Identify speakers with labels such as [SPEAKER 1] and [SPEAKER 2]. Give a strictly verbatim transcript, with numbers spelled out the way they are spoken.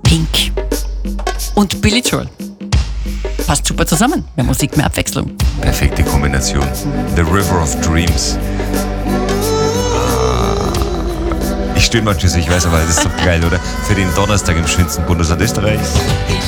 [SPEAKER 1] Pink und Billy Joel. Passt super zusammen. Mehr Musik, mehr Abwechslung.
[SPEAKER 2] Perfekte Kombination. The River of Dreams. Ich stöhne mal Tschüss, ich weiß, aber es ist so geil, oder? Für den Donnerstag im schönsten Bundesland Österreichs.